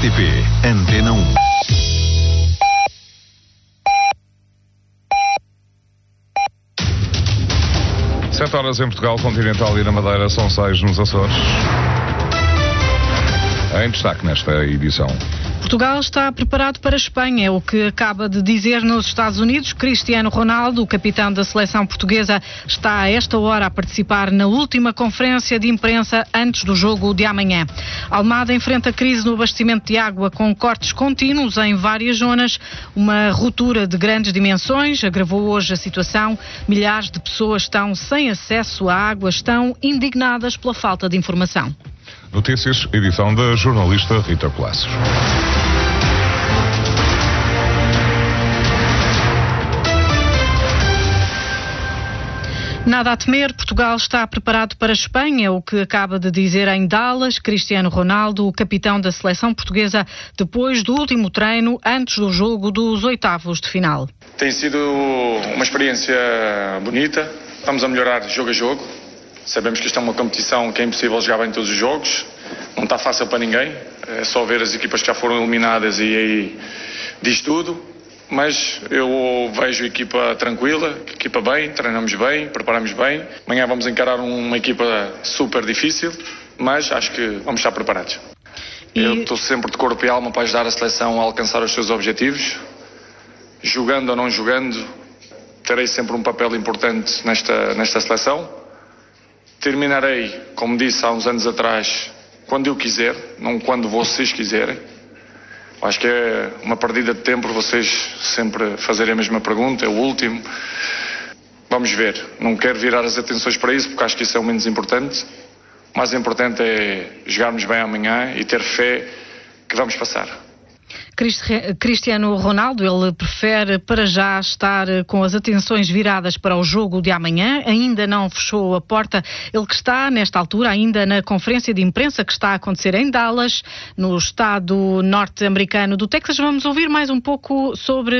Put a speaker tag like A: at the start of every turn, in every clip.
A: RTP Antena 1.
B: Sete horas em Portugal Continental e na Madeira, são 6 nos Açores. Em destaque nesta edição.
C: Portugal está preparado para a Espanha, é o que acaba de dizer nos Estados Unidos. Cristiano Ronaldo, o capitão da seleção portuguesa, está a esta hora a participar na última conferência de imprensa antes do jogo de amanhã. Almada enfrenta crise no abastecimento de água com cortes contínuos em várias zonas. Uma ruptura de grandes dimensões agravou hoje a situação. Milhares de pessoas estão sem acesso à água, estão indignadas pela falta de informação.
B: Notícias, edição da jornalista Rita Plácios.
C: Nada a temer, Portugal está preparado para a Espanha, o que acaba de dizer em Dallas Cristiano Ronaldo, o capitão da seleção portuguesa, depois do último treino antes do jogo dos oitavos de final.
D: Tem sido uma experiência bonita, estamos a melhorar jogo a jogo. Sabemos que isto é uma competição que é impossível jogar bem todos os jogos, não está fácil para ninguém, é só ver as equipas que já foram eliminadas e aí diz tudo, mas eu vejo a equipa tranquila, a equipa bem, treinamos bem, preparamos bem. Amanhã vamos encarar uma equipa super difícil, mas acho que vamos estar preparados. Eu estou sempre de corpo e alma para ajudar a seleção a alcançar os seus objetivos, jogando ou não jogando, terei sempre um papel importante nesta seleção. Terminarei, como disse há uns anos atrás, quando eu quiser, não quando vocês quiserem. Acho que é uma perdida de tempo vocês sempre fazerem a mesma pergunta, é o último. Vamos ver, não quero virar as atenções para isso porque acho que isso é o menos importante. O mais importante é jogarmos bem amanhã e ter fé que vamos passar.
C: Cristiano Ronaldo, ele prefere para já estar com as atenções viradas para o jogo de amanhã, ainda não fechou a porta, ele que está nesta altura ainda na conferência de imprensa que está a acontecer em Dallas, no estado norte-americano do Texas. Vamos ouvir mais um pouco sobre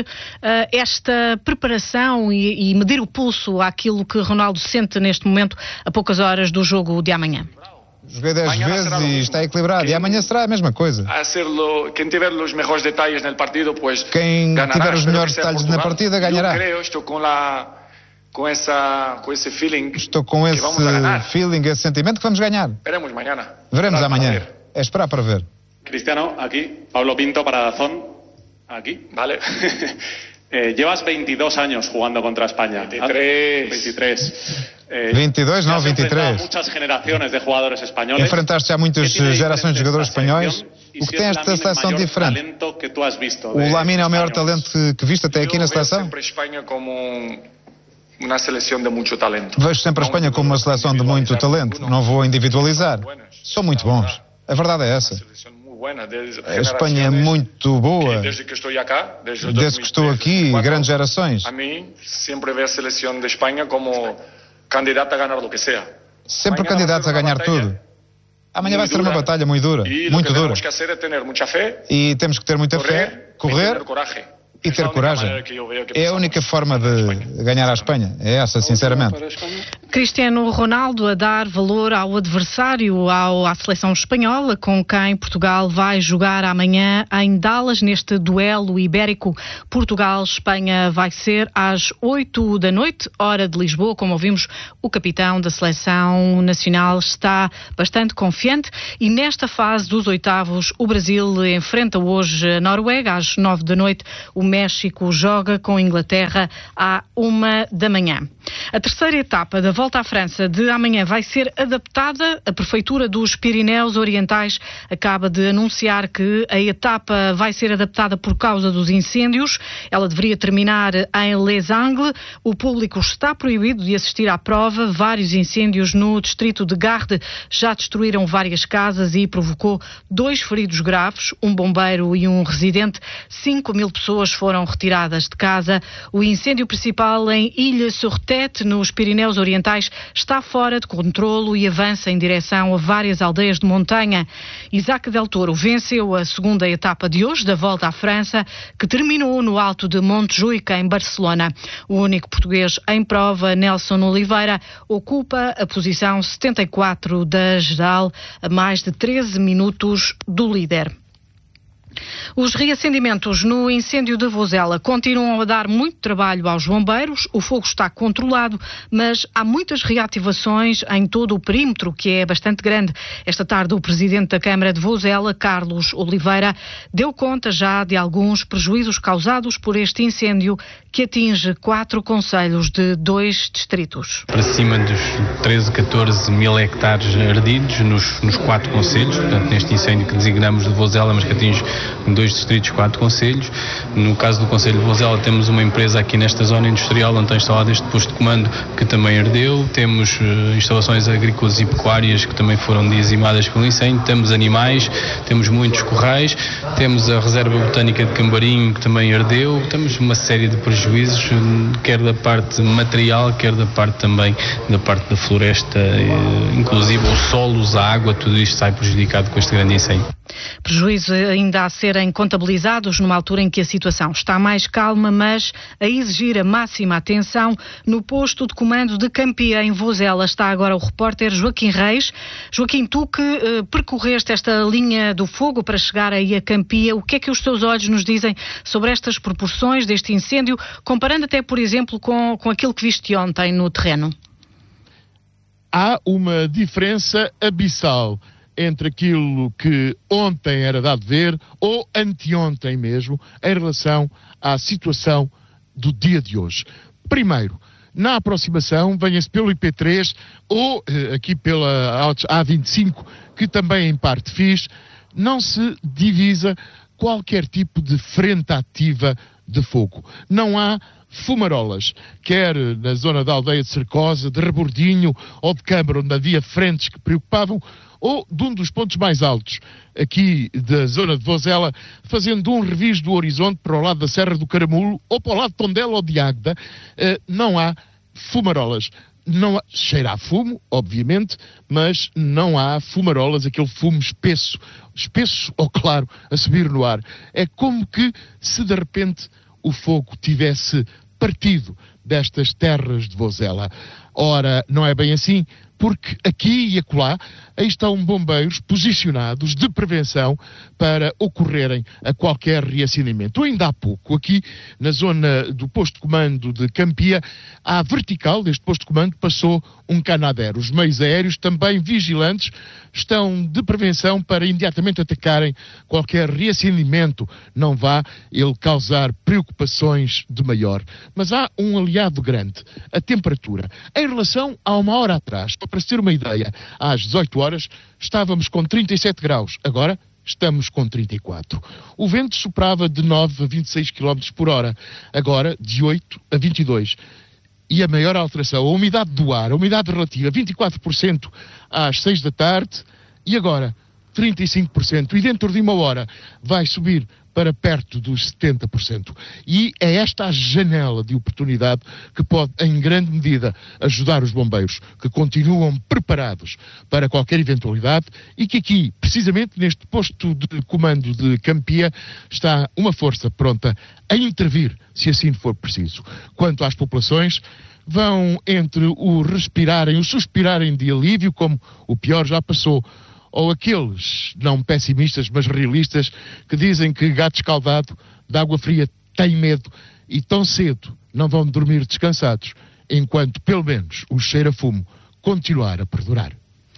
C: esta preparação e medir o pulso àquilo que Ronaldo sente neste momento a poucas horas do jogo de amanhã.
E: Joguei 10 vezes e está equilibrado. E amanhã será a mesma coisa.
D: Quem tiver os melhores detalhes no partido, pues
E: quem tiver os melhores detalhes na partida ganhará.
D: Estou com esse feeling.
E: Estou com esse feeling, esse sentimento que vamos ganhar. Veremos amanhã. É esperar para ver.
F: Cristiano, aqui, Pablo Pinto para Dazón. Aqui,
D: vale.
F: Llevas 22 años jugando contra España. 23.
E: 22, não, 23.
F: Muitas gerações de jogadores espanhóis.
E: Enfrentaste já muitas gerações de jogadores espanhóis. O que tem esta seleção diferente? O Lamine é o maior talento que viste até aqui na seleção?
D: Vejo sempre a Espanha como uma seleção de muito talento.
E: Vejo sempre a Espanha como uma seleção de muito talento. Não vou individualizar. São muito bons. A verdade é essa. A Espanha é muito boa. Desde que estou aqui, grandes gerações.
D: A mim, sempre vejo a seleção de Espanha como candidata a ganhar o que seja.
E: Sempre candidatos a ganhar tudo. Amanhã vai ser uma batalha muito dura. Muito dura. E temos que ter muita fé, correr e ter coragem. É a única forma de ganhar a Espanha. É essa, sinceramente.
C: Cristiano Ronaldo a dar valor ao adversário, à seleção espanhola, com quem Portugal vai jogar amanhã em Dallas, neste duelo ibérico. Portugal-Espanha vai ser às 8 da noite, hora de Lisboa. Como ouvimos, o capitão da seleção nacional está bastante confiante. E nesta fase dos oitavos, o Brasil enfrenta hoje a Noruega às 9 da noite. O México joga com a Inglaterra à 1 da manhã. A terceira etapa da Volta à França de amanhã vai ser adaptada. A Prefeitura dos Pirineus Orientais acaba de anunciar que a etapa vai ser adaptada por causa dos incêndios. Ela deveria terminar em Les Angles. O público está proibido de assistir à prova. Vários incêndios no distrito de Garde já destruíram várias casas e provocou 2 feridos graves, um bombeiro e um residente. 5.000 pessoas foram retiradas de casa. O incêndio principal em Ilha-sur-Tête, nos Pirineus Orientais, está fora de controlo e avança em direção a várias aldeias de montanha. Isaac Del Toro venceu a segunda etapa de hoje da Volta à França, que terminou no alto de Montjuïc, em Barcelona. O único português em prova, Nelson Oliveira, ocupa a posição 74 da geral, a mais de 13 minutos do líder. Os reacendimentos no incêndio de Vozela continuam a dar muito trabalho aos bombeiros. O fogo está controlado, mas há muitas reativações em todo o perímetro, que é bastante grande. Esta tarde, o presidente da Câmara de Vozela, Carlos Oliveira, deu conta já de alguns prejuízos causados por este incêndio que atinge 4 concelhos de 2 distritos.
A: Para cima dos 13, 14 mil hectares ardidos nos 4 concelhos, portanto, neste incêndio que designamos de Vozela, mas que atinge 2 distritos, 4 concelhos. No caso do concelho de Vozela, temos uma empresa aqui nesta zona industrial onde está instalado este posto de comando que também ardeu. Temos instalações agrícolas e pecuárias que também foram dizimadas pelo incêndio. Temos animais, temos muitos corrais, temos a reserva botânica de Cambarinho que também ardeu. Temos uma série de prejuízos, quer da parte material, quer da parte também da parte da floresta, inclusive os solos, a água, tudo isto sai prejudicado com este grande incêndio.
C: Prejuízos ainda a serem contabilizados numa altura em que a situação está mais calma, mas a exigir a máxima atenção no posto de comando de Campia, em Vozela. Está agora o repórter Joaquim Reis. Joaquim, tu que percorreste esta linha do fogo para chegar aí a Campia, o que é que os teus olhos nos dizem sobre estas proporções deste incêndio, comparando até, por exemplo, com aquilo que viste ontem no terreno?
G: Há uma diferença abissal entre aquilo que ontem era dado ver, ou anteontem mesmo, em relação à situação do dia de hoje. Primeiro, na aproximação, venha-se pelo IP3 ou aqui pela A25, que também em parte fiz, não se divisa qualquer tipo de frente ativa de fogo. Não há fumarolas, quer na zona da aldeia de Cercosa, de Rebordinho ou de Câmara, onde havia frentes que preocupavam, ou de um dos pontos mais altos, aqui da zona de Vozela, fazendo um reviso do horizonte para o lado da Serra do Caramulo, ou para o lado de Tondela ou de Águeda, não há fumarolas. Não há, cheira a fumo, obviamente, mas não há fumarolas, aquele fumo espesso ou claro, a subir no ar. É como que se de repente o fogo tivesse partido destas terras de Vozela. Ora, não é bem assim, porque aqui e acolá aí estão bombeiros posicionados de prevenção para ocorrerem a qualquer reacendimento. Ainda há pouco, aqui na zona do posto de comando de Campia, à vertical deste posto de comando passou um Canadair. Os meios aéreos, também vigilantes, estão de prevenção para imediatamente atacarem qualquer reacendimento. Não vá ele causar preocupações de maior. Mas há um aliado grande, a temperatura. Em relação a uma hora atrás, para se ter uma ideia, às 18 horas estávamos com 37 graus, agora estamos com 34. O vento soprava de 9 a 26 km por hora, agora de 8 a 22. E a maior alteração, a umidade do ar, a umidade relativa, 24% às 6 da tarde e agora 35%. E dentro de uma hora vai subir para perto dos 70%. E é esta a janela de oportunidade que pode, em grande medida, ajudar os bombeiros, que continuam preparados para qualquer eventualidade e que aqui, precisamente neste posto de comando de Campia, está uma força pronta a intervir, se assim for preciso. Quanto às populações, vão entre o respirarem, o suspirarem de alívio, como o pior já passou, ou aqueles, não pessimistas, mas realistas, que dizem que gato escaldado de água fria tem medo e tão cedo não vão dormir descansados, enquanto pelo menos o cheiro a fumo continuar a perdurar.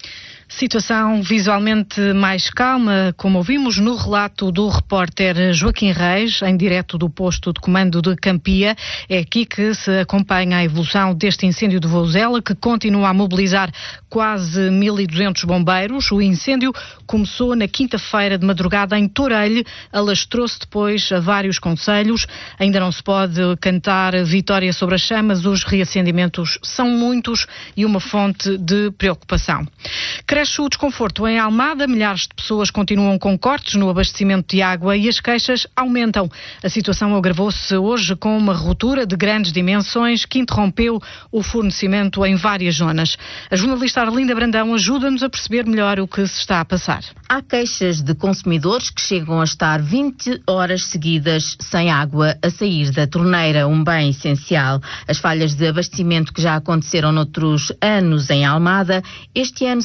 C: Situação visualmente mais calma, como ouvimos no relato do repórter Joaquim Reis, em direto do posto de comando de Campia. É aqui que se acompanha a evolução deste incêndio de Vozela, que continua a mobilizar quase 1.200 bombeiros. O incêndio começou na quinta-feira de madrugada em Torelho, alastrou-se depois a vários concelhos. Ainda não se pode cantar vitória sobre as chamas, os reacendimentos são muitos e uma fonte de preocupação. Cresce o desconforto em Almada, milhares de pessoas continuam com cortes no abastecimento de água e as queixas aumentam. A situação agravou-se hoje com uma ruptura de grandes dimensões que interrompeu o fornecimento em várias zonas. A jornalista Arlinda Brandão ajuda-nos a perceber melhor o que se está a passar.
H: Há queixas de consumidores que chegam a estar 20 horas seguidas sem água a sair da torneira, um bem essencial. As falhas de abastecimento que já aconteceram noutros anos em Almada, este ano são maiores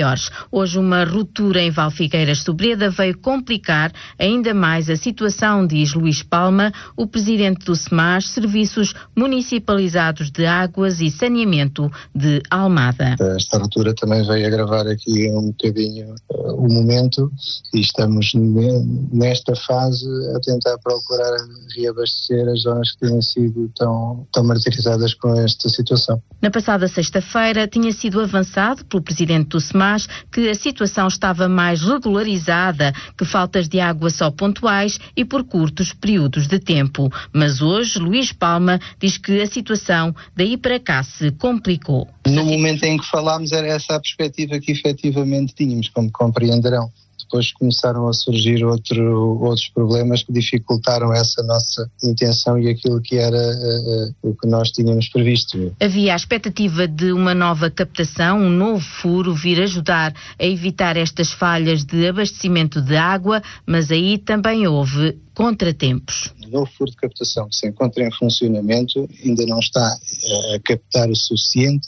H: maiores. Hoje uma ruptura em Valfigueiras-Sobreda veio complicar ainda mais a situação, diz Luís Palma, o presidente do SEMAS, Serviços Municipalizados de Águas e Saneamento de Almada.
I: Esta ruptura também veio agravar aqui um bocadinho o momento e estamos nesta fase a tentar procurar reabastecer as zonas que têm sido tão martirizadas com esta situação.
H: Na passada sexta-feira tinha sido avançado pelo presidente do SEMAS que a situação estava mais regularizada, que faltas de água só pontuais e por curtos períodos de tempo. Mas hoje Luís Palma diz que a situação daí para cá se complicou.
I: No momento em que falámos era essa a perspectiva que efetivamente tínhamos, como compreenderão. Depois começaram a surgir outros problemas que dificultaram essa nossa intenção e aquilo que era o que nós tínhamos previsto.
H: Havia a expectativa de uma nova captação, um novo furo vir ajudar a evitar estas falhas de abastecimento de água, mas aí também houve contratempos.
I: O novo furo de captação que se encontra em funcionamento ainda não está a captar o suficiente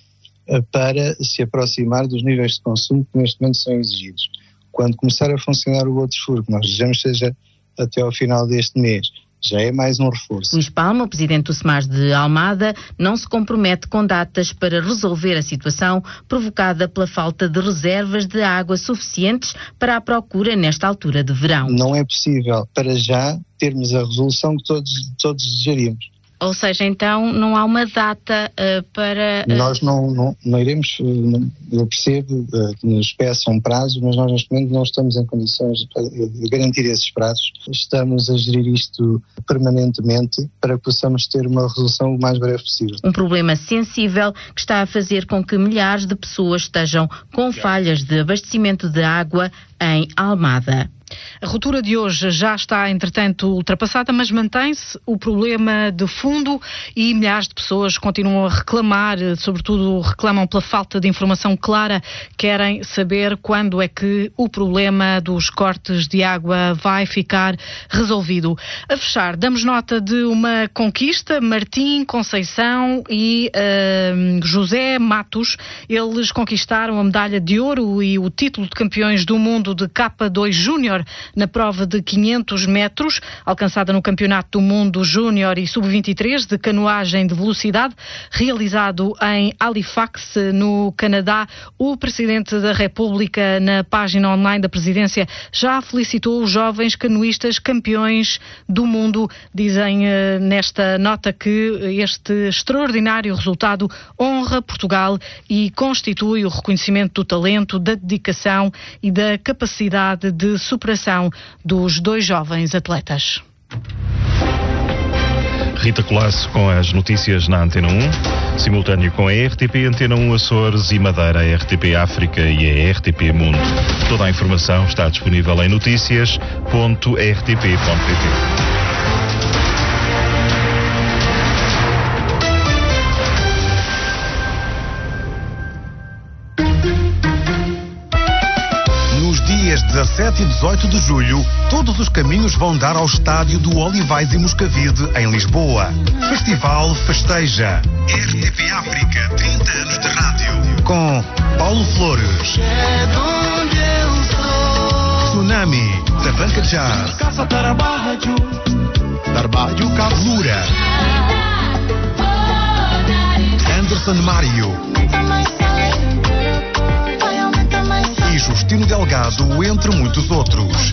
I: para se aproximar dos níveis de consumo que neste momento são exigidos. Quando começar a funcionar o outro furo, que nós desejamos seja até ao final deste mês, já é mais um reforço.
H: Luís Palma, o presidente do SEMAS de Almada, não se compromete com datas para resolver a situação provocada pela falta de reservas de água suficientes para a procura nesta altura de verão.
I: Não é possível, para já, termos a resolução que todos desejaríamos.
H: Ou seja, então não há uma data para...
I: Nós não iremos, eu percebo que nos peçam um prazo, mas nós neste momento não estamos em condições de garantir esses prazos. Estamos a gerir isto permanentemente para que possamos ter uma resolução o mais breve possível.
H: Um problema sensível que está a fazer com que milhares de pessoas estejam com falhas de abastecimento de água em Almada.
C: A ruptura de hoje já está, entretanto, ultrapassada, mas mantém-se o problema de fundo e milhares de pessoas continuam a reclamar, sobretudo reclamam pela falta de informação clara, querem saber quando é que o problema dos cortes de água vai ficar resolvido. A fechar, damos nota de uma conquista, Martim, Conceição e José Matos, eles conquistaram a medalha de ouro e o título de campeões do mundo de K2 Júnior na prova de 500 metros, alcançada no Campeonato do Mundo Júnior e Sub-23 de canoagem de velocidade, realizado em Halifax, no Canadá. O Presidente da República, na página online da Presidência, já felicitou os jovens canoístas campeões do mundo. Dizem nesta nota que este extraordinário resultado honra Portugal e constitui o reconhecimento do talento, da dedicação e da capacidade de superação dos dois jovens atletas.
J: Rita Colasso com as notícias na Antena 1, simultâneo com a RTP Antena 1 Açores e Madeira, a RTP África e a RTP Mundo. Toda a informação está disponível em noticias.rtp.pt.
K: Dias 17 e 18 de julho, todos os caminhos vão dar ao estádio do Olivais e Moscavide, em Lisboa. Festival Festeja. RTP África, 30 anos de rádio. Com Paulo Flores. Tsunami, Tabanca Jazz. Lura. Anderson Mário. E Justino Delgado, entre muitos outros.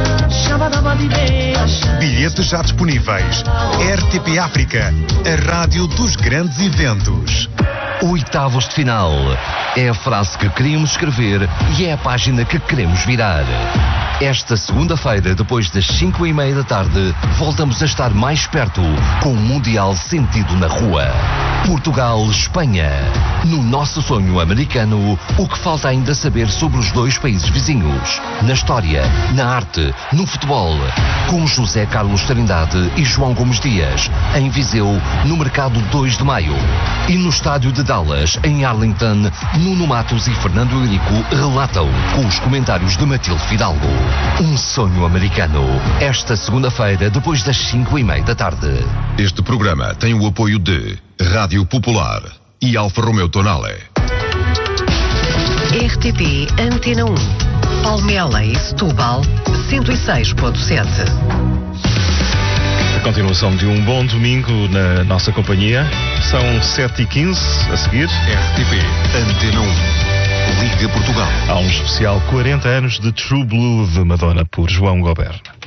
K: Bilhetes já disponíveis. RTP África, a rádio dos grandes eventos.
L: Oitavos de final. É a frase que queríamos escrever e é a página que queremos virar. Esta segunda-feira, depois das 5:30 da tarde, voltamos a estar mais perto com o Mundial sentido na rua. Portugal-Espanha. No nosso sonho americano, o que falta ainda saber sobre os dois países vizinhos. Na história, na arte, no futebol. Com José Carlos Trindade e João Gomes Dias, em Viseu, no Mercado 2 de Maio. E no estádio de Dallas, em Arlington, Nuno Matos e Fernando Eurico relatam, com os comentários de Matilde Fidalgo. Um sonho americano. Esta segunda-feira, depois das 5:30 da tarde.
M: Este programa tem o apoio de Rádio Popular e Alfa Romeo Tonale.
N: RTP Antena 1. Palmela e Setúbal, 106.7.
J: A continuação de um bom domingo na nossa companhia. São 7h15 a seguir.
M: RTP Antena 1. Liga Portugal.
J: Há um especial 40 anos de True Blue de Madonna por João Goberna.